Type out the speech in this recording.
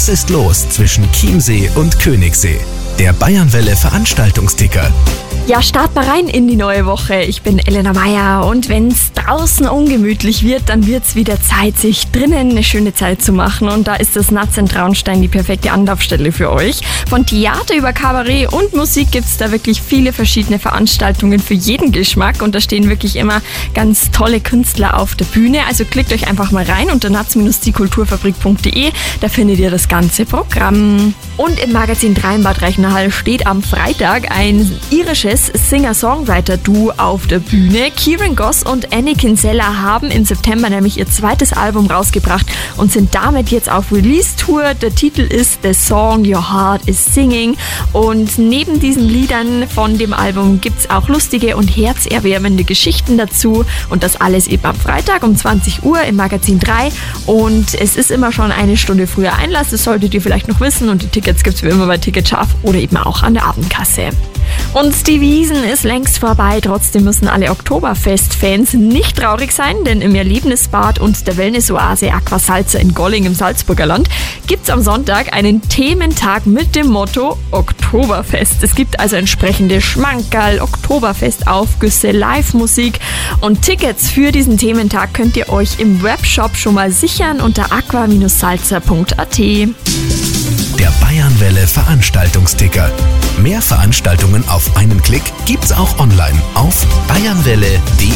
Was ist los zwischen Chiemsee und Königssee? Der Bayernwelle Veranstaltungsticker. Ja, start mal rein in die neue Woche. Ich bin Elena Meyer und wenn es draußen ungemütlich wird, dann wird es wieder Zeit, sich drinnen eine schöne Zeit zu machen. Und da ist das Natz in Traunstein die perfekte Anlaufstelle für euch. Von Theater über Kabarett und Musik gibt es da wirklich viele verschiedene Veranstaltungen für jeden Geschmack. Und da stehen wirklich immer ganz tolle Künstler auf der Bühne. Also klickt euch einfach mal rein unter natz-diekulturfabrik.de. Da findet ihr das ganze Programm. Und im Magazin 3 in Bad Reichenhall steht am Freitag ein irisches Singer-Songwriter-Duo auf der Bühne. Kieran Goss und Annie Kinsella haben im September nämlich ihr zweites Album rausgebracht und sind damit jetzt auf Release-Tour. Der Titel ist The Song Your Heart is Singing. Und neben diesen Liedern von dem Album gibt es auch lustige und herzerwärmende Geschichten dazu. Und das alles eben am Freitag um 20 Uhr im Magazin 3. Und es ist immer schon eine Stunde früher Einlass, das solltet ihr vielleicht noch wissen. Und die Tickets gibt es wie immer bei Ticketscharf oder eben auch an der Abendkasse. Und die Wiesn ist längst vorbei, trotzdem müssen alle Oktoberfest-Fans nicht traurig sein, denn im Erlebnisbad und der Wellness-Oase Aquasalza in Golling im Salzburger Land gibt es am Sonntag einen Thementag mit dem Motto Oktoberfest. Es gibt also entsprechende Schmankerl, Oktoberfest-Aufgüsse, Live-Musik und Tickets für diesen Thementag könnt ihr euch im Webshop schon mal sichern unter aqua-salza.at. Der Bayernwelle Veranstaltungsticker. Mehr Veranstaltungen auf einen Klick gibt's auch online auf bayernwelle.de.